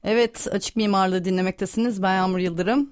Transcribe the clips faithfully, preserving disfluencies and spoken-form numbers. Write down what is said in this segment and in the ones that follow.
Evet, Açık Mimarlığı dinlemektesiniz. Ben Yağmur Yıldırım.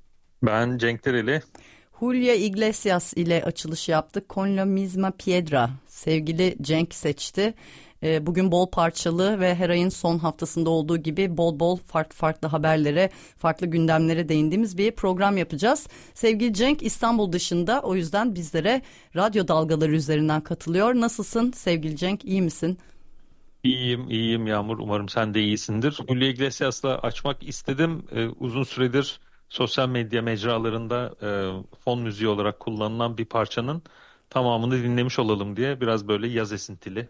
Ben Cenk Tereli. Julio Iglesias ile açılış yaptık. Con la misma piedra. Sevgili Cenk seçti. Bugün bol parçalı ve her ayın son haftasında olduğu gibi bol bol farklı farklı haberlere, farklı gündemlere değindiğimiz bir program yapacağız. Sevgili Cenk İstanbul dışında, o yüzden bizlere radyo dalgaları üzerinden katılıyor. Nasılsın sevgili Cenk, iyi misin? İyiyim, iyiyim Yağmur. Umarım sen de iyisindir. Julio Iglesias'la açmak istedim. Ee, uzun süredir sosyal medya mecralarında e, fon müziği olarak kullanılan bir parçanın tamamını dinlemiş olalım diye biraz böyle yaz esintili,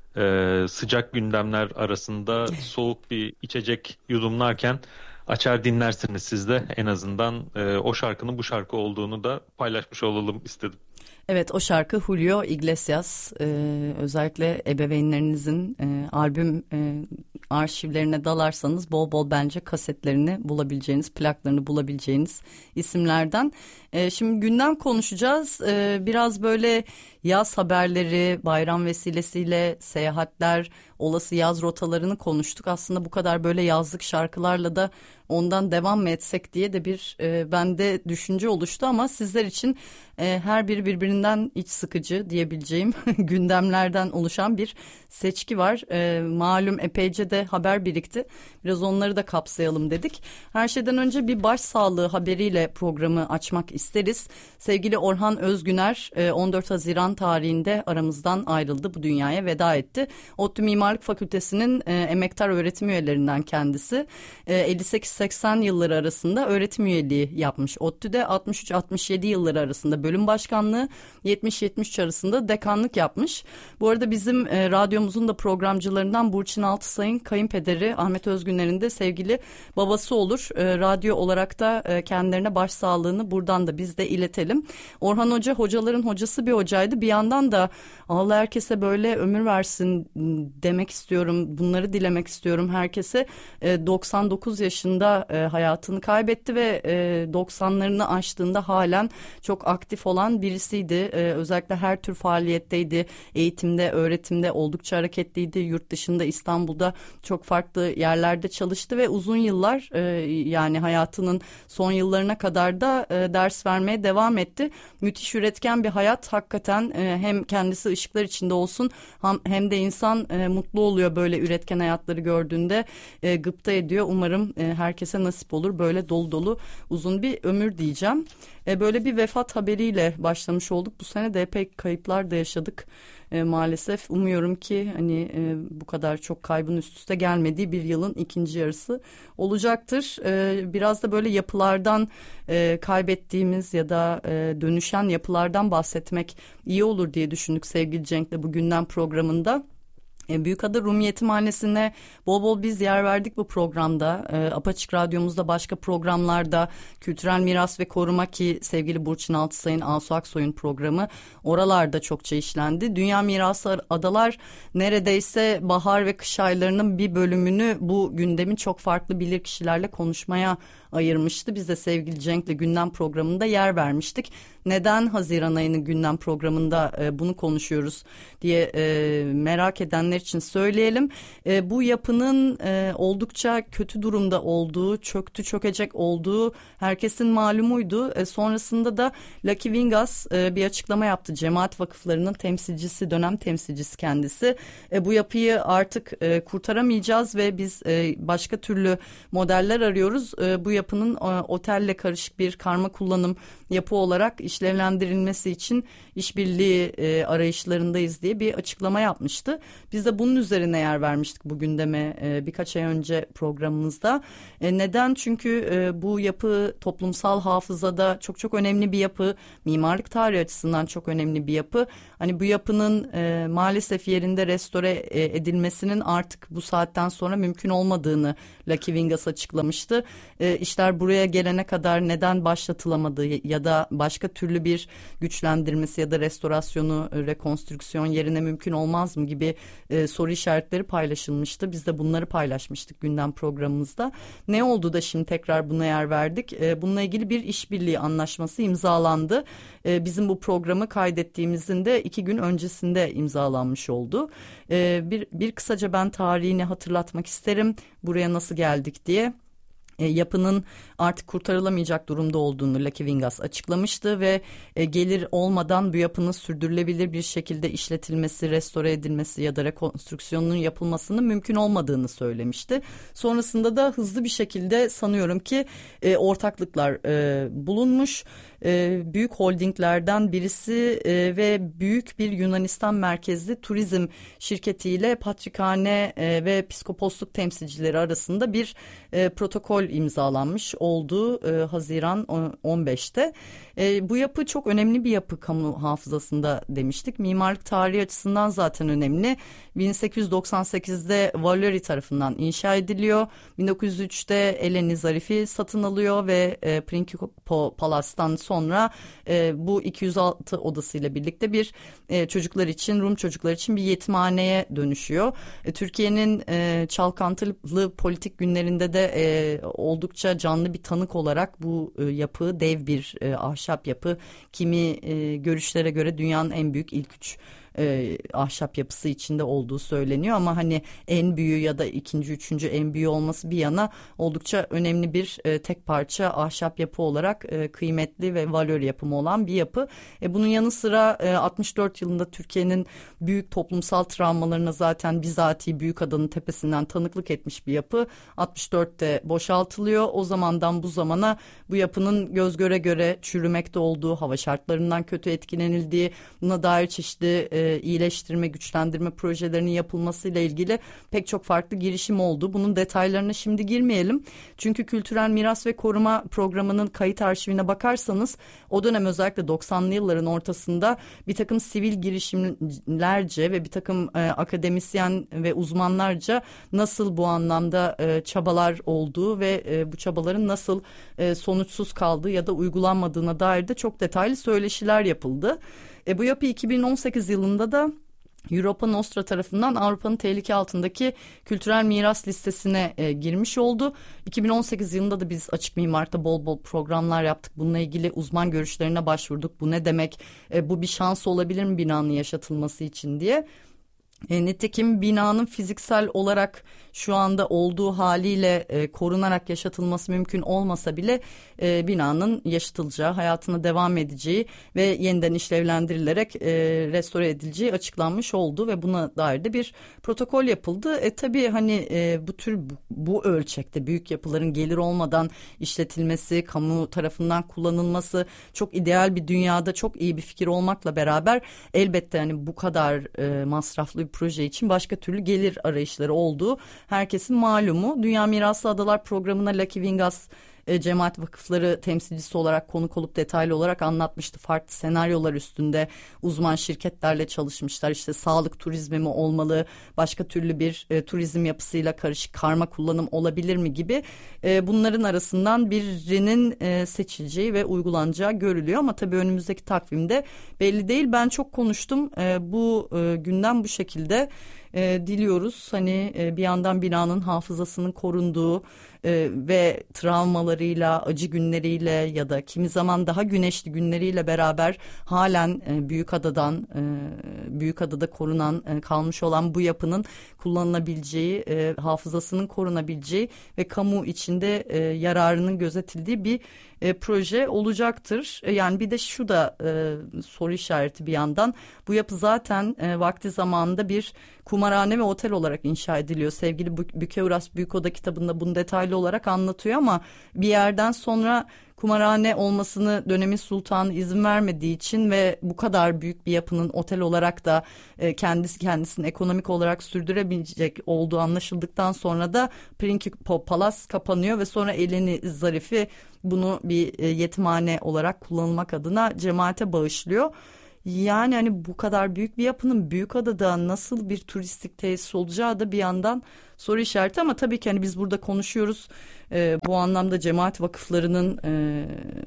e, sıcak gündemler arasında soğuk bir içecek yudumlarken açar dinlersiniz siz de. En azından e, o şarkının bu şarkı olduğunu da paylaşmış olalım istedim. Evet, o şarkı Julio Iglesias. Ee, özellikle ebeveynlerinizin e, albüm e, arşivlerine dalarsanız bol bol bence kasetlerini bulabileceğiniz, plaklarını bulabileceğiniz isimlerden. E, şimdi gündem konuşacağız. E, biraz böyle yaz haberleri, bayram vesilesiyle seyahatler, olası yaz rotalarını konuştuk. Aslında bu kadar böyle yazlık şarkılarla da ondan devam mı etsek diye de bir e, bende düşünce oluştu, ama sizler için e, her biri birbirinden iç sıkıcı diyebileceğim gündemlerden oluşan bir seçki var. E, malum epeyce de haber birikti. Biraz onları da kapsayalım dedik. Her şeyden önce bir başsağlığı haberiyle programı açmak isteriz. Sevgili Orhan Özgüner e, on dört Haziran tarihinde aramızdan ayrıldı, bu dünyaya veda etti. ODTÜ Mimarlık Fakültesi'nin e, emektar öğretim üyelerinden kendisi. E, elli sekiz seksen yılları arasında öğretim üyeliği yapmış. ODTÜ'de altmış üç altmış yedi yılları arasında bölüm başkanlığı, yetmiş yetmiş üç arasında dekanlık yapmış. Bu arada bizim e, radyomuzun da programcılarından Burçin Altısay'ın kayınpederi Ahmet Özgüner'in de sevgili babası olur. E, radyo olarak da e, kendilerine başsağlığını buradan da biz de iletelim. Orhan Hoca hocaların hocası bir hocaydı. Bir yandan da Allah herkese böyle ömür versin demek istiyorum. Bunları dilemek istiyorum herkese. E, doksan dokuz yaşında e, hayatını kaybetti ve e, doksanlarını aştığında halen çok aktif olan birisiydi. E, özellikle her tür faaliyetteydi. Eğitimde, öğretimde oldukça hareketliydi. Yurt dışında, İstanbul'da çok farklı yerlerde çalıştı ve uzun yıllar e, yani hayatının son yıllarına kadar da e, ders vermeye devam etti. Müthiş üretken bir hayat hakikaten, e, hem kendisi ışıklar içinde olsun hem de insan e, mutlu oluyor böyle üretken hayatları gördüğünde, e, gıpta ediyor. Umarım e, herkese nasip olur böyle dolu dolu uzun bir ömür diyeceğim. E, böyle bir vefat haberiyle başlamış olduk. Bu sene de epey kayıplar da yaşadık e, maalesef. Umuyorum ki hani e, bu kadar çok kaybın üst üste gelmediği bir yılın ikinci yarısı olacaktır. E, biraz da böyle yapılardan e, kaybettiğimiz ya da e, dönüşen yapılardan bahsetmek iyi olur diye düşündük sevgili Cenk'le bu gündem programında. Büyükada Rumi Yetimhanesi'ne bol bol biz yer verdik bu programda. E, Apaçık Radyomuzda, başka programlarda, Kültürel Miras ve Koruma ki sevgili Burçin Altısay'ın, Asu Aksoy'un programı, oralarda çokça işlendi. Dünya Mirası Adalar neredeyse bahar ve kış aylarının bir bölümünü bu gündemin çok farklı bilirkişilerle konuşmaya ayırmıştı. Biz de sevgili Cenk'le gündem programında yer vermiştik. Neden Haziran ayının gündem programında e, bunu konuşuyoruz diye e, merak edenler için söyleyelim. E, bu yapının e, oldukça kötü durumda olduğu, çöktü çökecek olduğu herkesin malumuydu. E, sonrasında da Lucky Vingas e, bir açıklama yaptı. Cemaat vakıflarının temsilcisi, dönem temsilcisi kendisi. E, bu yapıyı artık e, kurtaramayacağız ve biz e, başka türlü modeller arıyoruz. E, bu yapının e, otelle karışık bir karma kullanım yapı olarak işlevlendirilmesi için işbirliği e, arayışlarındayız diye bir açıklama yapmıştı. Biz de bunun üzerine yer vermiştik bu gündeme e, birkaç ay önce programımızda. E, neden? Çünkü e, bu yapı toplumsal hafızada çok çok önemli bir yapı. Mimarlık tarihi açısından çok önemli bir yapı. Hani bu yapının e, maalesef yerinde restore e, edilmesinin artık bu saatten sonra mümkün olmadığını Lucky Vingas açıklamıştı. E, işler buraya gelene kadar neden başlatılamadı ya da başka türlü bir güçlendirmesi ya da restorasyonu, rekonstrüksiyon yerine mümkün olmaz mı gibi e, soru işaretleri paylaşılmıştı. Biz de bunları paylaşmıştık gündem programımızda. Ne oldu da şimdi tekrar buna yer verdik? E, bununla ilgili bir işbirliği anlaşması imzalandı. E, bizim bu programı kaydettiğimizin de iki gün öncesinde imzalanmış oldu. E, bir, bir kısaca ben tarihini hatırlatmak isterim. Buraya nasıl geldik diye. E, yapının artık kurtarılamayacak durumda olduğunu Lucky Vingas açıklamıştı ve e, gelir olmadan bu yapının sürdürülebilir bir şekilde işletilmesi, restore edilmesi ya da rekonstrüksiyonunun yapılmasının mümkün olmadığını söylemişti. Sonrasında da hızlı bir şekilde sanıyorum ki e, ortaklıklar e, bulunmuş. E, büyük holdinglerden birisi e, ve büyük bir Yunanistan merkezli turizm şirketiyle patrikhane e, ve piskoposluk temsilcileri arasında bir e, protokol imzalanmış oldu e, Haziran on beşte. E, bu yapı çok önemli bir yapı kamu hafızasında demiştik. Mimarlık tarihi açısından zaten önemli. bin sekiz yüz doksan sekizde Valori tarafından inşa ediliyor. bin dokuz yüz üçte Eleni Zarifi satın alıyor ve e, Prinkipo Palas'tan sonra e, bu iki yüz altı odasıyla birlikte bir e, çocuklar için, Rum çocuklar için bir yetimhaneye dönüşüyor. E, Türkiye'nin e, çalkantılı politik günlerinde de e, oldukça canlı bir tanık olarak bu e, yapı dev bir e, ahşap yapı. Kimi e, görüşlere göre dünyanın en büyük ilk üç E, ahşap yapısı içinde olduğu söyleniyor ama hani en büyüğü ya da ikinci, üçüncü en büyüğü olması bir yana oldukça önemli bir e, tek parça ahşap yapı olarak e, kıymetli ve valör yapımı olan bir yapı. E, bunun yanı sıra e, altmış dört yılında Türkiye'nin büyük toplumsal travmalarına zaten bizatihi Büyükada'nın tepesinden tanıklık etmiş bir yapı. altmış dörtte boşaltılıyor. O zamandan bu zamana bu yapının göz göre göre çürümekte olduğu, hava şartlarından kötü etkilenildiği, buna dair çeşitli e, iyileştirme, güçlendirme projelerinin yapılmasıyla ilgili pek çok farklı girişim oldu. Bunun detaylarına şimdi girmeyelim. Çünkü Kültürel Miras ve Koruma Programı'nın kayıt arşivine bakarsanız o dönem özellikle doksanlı yılların ortasında bir takım sivil girişimlerce ve bir takım e, akademisyen ve uzmanlarca nasıl bu anlamda e, çabalar olduğu ve e, bu çabaların nasıl e, sonuçsuz kaldığı ya da uygulanmadığına dair de çok detaylı söyleşiler yapıldı. E, bu yapı iki bin on sekiz yılında da Europa Nostra tarafından Avrupa'nın tehlike altındaki kültürel miras listesine e, girmiş oldu. iki bin on sekiz yılında da biz Açık Mimarlık'ta bol bol programlar yaptık. Bununla ilgili uzman görüşlerine başvurduk. Bu ne demek? E, bu bir şans olabilir mi binanın yaşatılması için diye. E, nitekim binanın fiziksel olarak şu anda olduğu haliyle e, korunarak yaşatılması mümkün olmasa bile e, binanın yaşatılacağı, hayatına devam edeceği ve yeniden işlevlendirilerek e, restore edileceği açıklanmış oldu ve buna dair de bir protokol yapıldı. E tabii hani e, bu tür bu, bu ölçekte büyük yapıların gelir olmadan işletilmesi, kamu tarafından kullanılması çok ideal bir dünyada çok iyi bir fikir olmakla beraber elbette hani bu kadar e, masraflı bir proje için başka türlü gelir arayışları olduğu herkesin malumu. Dünya Miraslı Adalar Programı'na Lucky Vingas e, cemaat vakıfları temsilcisi olarak konuk olup detaylı olarak anlatmıştı. Farklı senaryolar üstünde uzman şirketlerle çalışmışlar. İşte sağlık turizmi mi olmalı, başka türlü bir e, turizm yapısıyla karışık karma kullanım olabilir mi gibi e, bunların arasından birinin e, seçileceği ve uygulanacağı görülüyor. Ama tabii önümüzdeki takvimde belli değil. Ben çok konuştum. E, bu e, gündem bu şekilde. E, diliyoruz hani e, bir yandan binanın hafızasının korunduğu e, ve travmalarıyla, acı günleriyle ya da kimi zaman daha güneşli günleriyle beraber halen e, Büyükada'dan, e, Büyükada'da korunan, e, kalmış olan bu yapının kullanılabileceği, e, hafızasının korunabileceği ve kamu içinde e, yararının gözetildiği bir e, proje olacaktır. E, yani bir de şu da e, soru işareti bir yandan. Bu yapı zaten e, vakti zamanında bir kumarhane ve otel olarak inşa ediliyor. Sevgili Bükeuras Büyükoda kitabında bunu detaylı olarak anlatıyor ama bir yerden sonra kumarhane olmasını dönemin sultanı izin vermediği için ve bu kadar büyük bir yapının otel olarak da e, kendisi kendisini ekonomik olarak sürdürebilecek olduğu anlaşıldıktan sonra da Prinkipo Palas kapanıyor ve sonra Eleni Zarifi bunu bir e, yetimhane olarak kullanılmak adına cemaate bağışlıyor. Yani hani bu kadar büyük bir yapının Büyükada'da nasıl bir turistik tesis olacağı da bir yandan soru işareti ama tabii ki hani biz burada konuşuyoruz. Ee, bu anlamda cemaat vakıflarının e,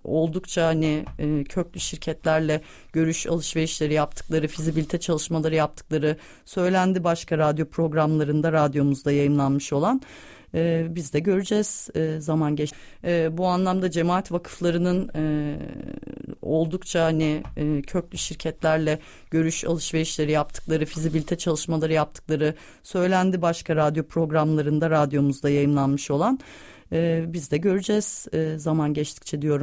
oldukça hani e, köklü şirketlerle görüş alışverişleri yaptıkları, fizibilite çalışmaları yaptıkları söylendi başka radyo programlarında, radyomuzda yayınlanmış olan. Ee, biz de göreceğiz e, zaman geç. E, bu anlamda cemaat vakıflarının e, oldukça hani e, köklü şirketlerle görüş alışverişleri yaptıkları, fizibilite çalışmaları yaptıkları söylendi başka radyo programlarında, radyomuzda yayınlanmış olan. E, biz de göreceğiz e, zaman geçtikçe diyorum.